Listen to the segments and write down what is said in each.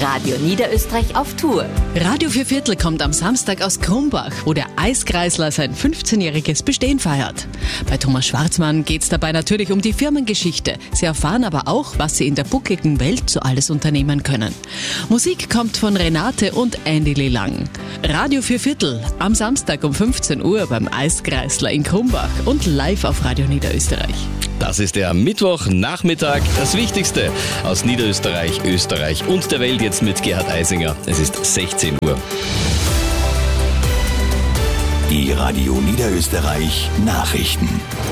Radio Niederösterreich auf Tour. Radio Vierviertel kommt am Samstag aus Krumbach, wo der Eiskreisler sein 15-jähriges Bestehen feiert. Bei Thomas Schwarzmann geht's dabei natürlich um die Firmengeschichte. Sie erfahren aber auch, was sie in der buckligen Welt so alles unternehmen können. Musik kommt von Renate und Andy Lelang. Radio Vierviertel am Samstag um 15 Uhr beim Eiskreisler in Krumbach und live auf Radio Niederösterreich. Das ist der Mittwochnachmittag. Das Wichtigste aus Niederösterreich, Österreich und der Welt jetzt mit Gerhard Eisinger. Es ist 16 Uhr. Die Radio Niederösterreich Nachrichten.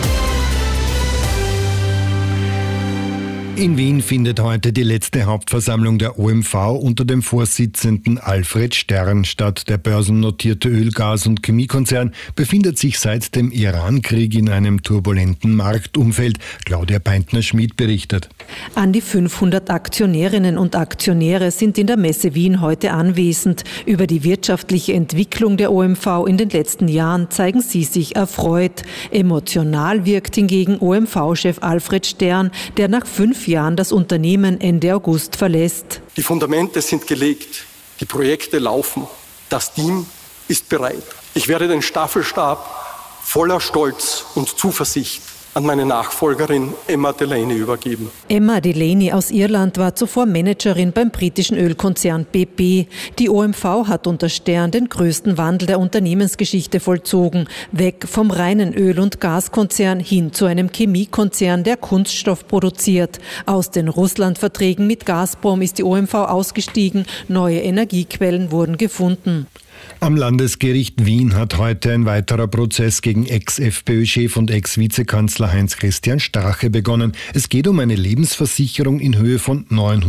In Wien findet heute die letzte Hauptversammlung der OMV unter dem Vorsitzenden Alfred Stern statt. Der börsennotierte Öl-, Gas- und Chemiekonzern befindet sich seit dem Iran-Krieg in einem turbulenten Marktumfeld. Claudia Beintner-Schmid berichtet. An die 500 Aktionärinnen und Aktionäre sind in der Messe Wien heute anwesend. Über die wirtschaftliche Entwicklung der OMV in den letzten Jahren zeigen sie sich erfreut. Emotional wirkt hingegen OMV-Chef Alfred Stern, der nach 5 Jahren das Unternehmen Ende August verlässt. Die Fundamente sind gelegt, die Projekte laufen, das Team ist bereit. Ich werde den Staffelstab voller Stolz und Zuversicht an meine Nachfolgerin Emma Delaney übergeben. Emma Delaney aus Irland war zuvor Managerin beim britischen Ölkonzern BP. Die OMV hat unter Stern den größten Wandel der Unternehmensgeschichte vollzogen. Weg vom reinen Öl- und Gaskonzern hin zu einem Chemiekonzern, der Kunststoff produziert. Aus den Russlandverträgen mit Gazprom ist die OMV ausgestiegen. Neue Energiequellen wurden gefunden. Am Landesgericht Wien hat heute ein weiterer Prozess gegen Ex-FPÖ-Chef und Ex-Vizekanzler Heinz-Christian Strache begonnen. Es geht um eine Lebensversicherung in Höhe von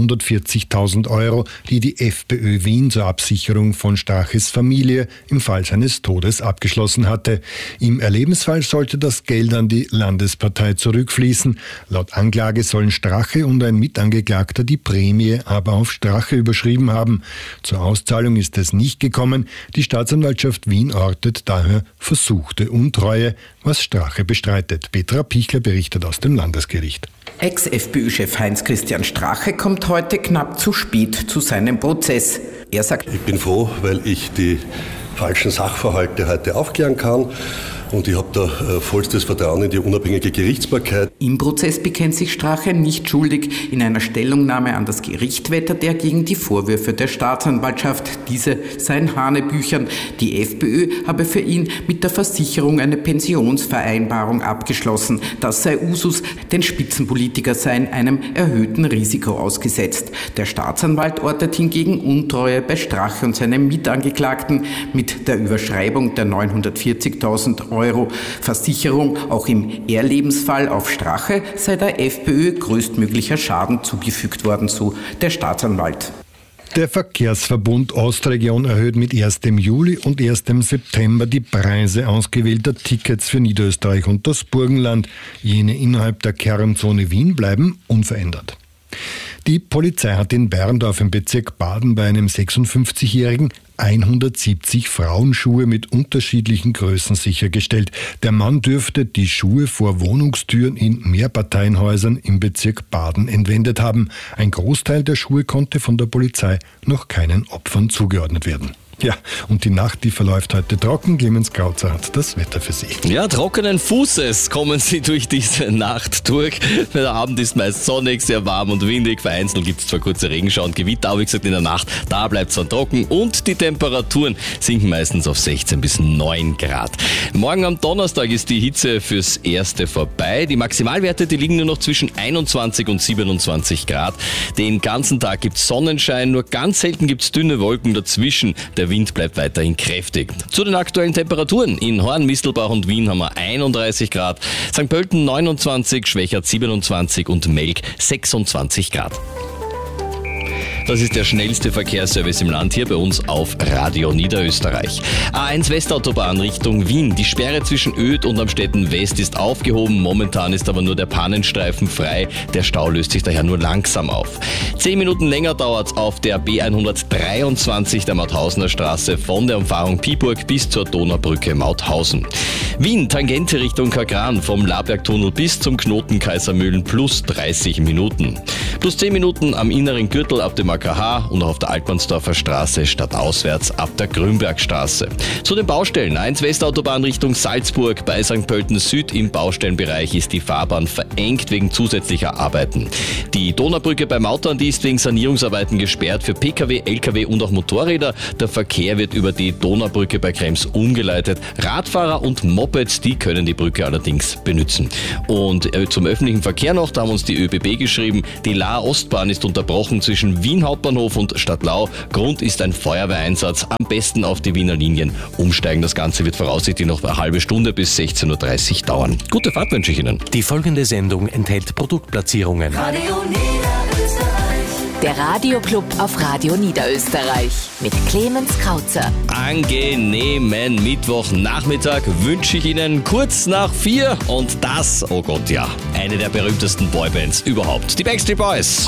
940.000 €, die die FPÖ Wien zur Absicherung von Straches Familie im Fall seines Todes abgeschlossen hatte. Im Erlebensfall sollte das Geld an die Landespartei zurückfließen. Laut Anklage sollen Strache und ein Mitangeklagter die Prämie aber auf Strache überschrieben haben. Zur Auszahlung ist es nicht gekommen. Die Staatsanwaltschaft Wien ortet daher versuchte Untreue, was Strache bestreitet. Petra Pichler berichtet aus dem Landesgericht. Ex-FPÖ-Chef Heinz-Christian Strache kommt heute knapp zu spät zu seinem Prozess. Er sagt: Ich bin froh, weil ich die falschen Sachverhalte heute aufklären kann. Und ich habe da vollstes Vertrauen in die unabhängige Gerichtsbarkeit. Im Prozess bekennt sich Strache nicht schuldig. In einer Stellungnahme an das Gericht wettert er gegen die Vorwürfe der Staatsanwaltschaft. Diese seien Hanebüchern. Die FPÖ habe für ihn mit der Versicherung eine Pensionsvereinbarung abgeschlossen. Das sei Usus, denn Spitzenpolitiker seien einem erhöhten Risiko ausgesetzt. Der Staatsanwalt ortet hingegen Untreue bei Strache und seinem Mitangeklagten. Mit der Überschreibung der 940.000 € Versicherung auch im Ehrlebensfall auf Strache sei der FPÖ größtmöglicher Schaden zugefügt worden, so der Staatsanwalt. Der Verkehrsverbund Ostregion erhöht mit 1. Juli und 1. September die Preise ausgewählter Tickets für Niederösterreich und das Burgenland. Jene innerhalb der Kernzone Wien bleiben unverändert. Die Polizei hat in Berndorf im Bezirk Baden bei einem 56-Jährigen 170 Frauenschuhe mit unterschiedlichen Größen sichergestellt. Der Mann dürfte die Schuhe vor Wohnungstüren in Mehrparteienhäusern im Bezirk Baden entwendet haben. Ein Großteil der Schuhe konnte von der Polizei noch keinen Opfern zugeordnet werden. Ja, und die Nacht, die verläuft heute trocken. Clemens Krautzer hat das Wetter für Sie. Ja, trockenen Fußes kommen Sie durch diese Nacht durch. Der Abend ist meist sonnig, sehr warm und windig. Vereinzelt gibt es zwar kurze Regenschauer und Gewitter, aber wie gesagt, in der Nacht, da bleibt es dann trocken. Und die Temperaturen sinken meistens auf 16 bis 9 Grad. Morgen am Donnerstag ist die Hitze fürs Erste vorbei. Die Maximalwerte, die liegen nur noch zwischen 21 und 27 Grad. Den ganzen Tag gibt es Sonnenschein, nur ganz selten gibt es dünne Wolken dazwischen. Der Wind bleibt weiterhin kräftig. Zu den aktuellen Temperaturen. In Horn, Mistelbach und Wien haben wir 31 Grad, St. Pölten 29, Schwächert 27 und Melk 26 Grad. Das ist der schnellste Verkehrsservice im Land hier bei uns auf Radio Niederösterreich. A1 Westautobahn Richtung Wien. Die Sperre zwischen Oedt und Amstetten West ist aufgehoben. Momentan ist aber nur der Pannenstreifen frei. Der Stau löst sich daher nur langsam auf. 10 Minuten länger dauert es auf der B123 der Mauthausener Straße von der Umfahrung Piburg bis zur Donaubrücke Mauthausen. Wien, Tangente Richtung Kagran, vom Labergtunnel bis zum Knoten Kaisermühlen plus 30 Minuten. Plus 10 Minuten am inneren Gürtel ab dem AKH und auch auf der Altmannsdorfer Straße stadtauswärts ab der Grünbergstraße. Zu den Baustellen: A1-Westautobahn Richtung Salzburg. Bei St. Pölten Süd im Baustellenbereich ist die Fahrbahn verengt wegen zusätzlicher Arbeiten. Die Donaubrücke bei Mautern, die ist wegen Sanierungsarbeiten gesperrt für Pkw, Lkw und auch Motorräder. Der Verkehr wird über die Donaubrücke bei Krems umgeleitet. Radfahrer und Mopeds, die können die Brücke allerdings benutzen. Und zum öffentlichen Verkehr noch, da haben uns die ÖBB geschrieben, die Laaer Ostbahn ist unterbrochen zwischen Wien Hauptbahnhof und Stadtlau. Grund ist ein Feuerwehreinsatz. Am besten auf die Wiener Linien umsteigen. Das Ganze wird voraussichtlich noch eine halbe Stunde bis 16.30 Uhr dauern. Gute Fahrt wünsche ich Ihnen. Die folgende Sendung enthält Produktplatzierungen. Der Radioclub auf Radio Niederösterreich mit Clemens Krauzer. Angenehmen Mittwochnachmittag wünsche ich Ihnen kurz nach 4 und das, oh Gott ja, eine der berühmtesten Boybands überhaupt, die Backstreet Boys.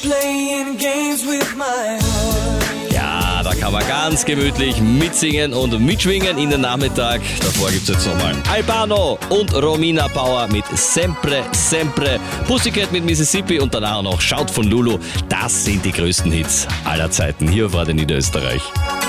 Ja, da kann man ganz gemütlich mitsingen und mitschwingen in den Nachmittag. Davor gibt es jetzt nochmal Albano und Romina Power mit Sempre, Sempre, Pussycat mit Mississippi und danach noch Shout von Lulu. Das sind die größten Hits aller Zeiten hier auf Radio Niederösterreich.